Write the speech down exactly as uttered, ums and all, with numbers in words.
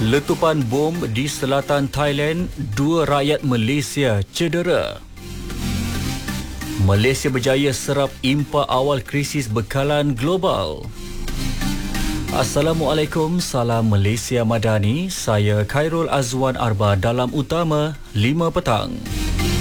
Letupan bom di selatan Thailand, dua rakyat Malaysia cedera. Malaysia berjaya serap impak awal krisis bekalan global. Assalamualaikum, salam Malaysia Madani. Saya Khairul Azwan Arba dalam Utama lima petang.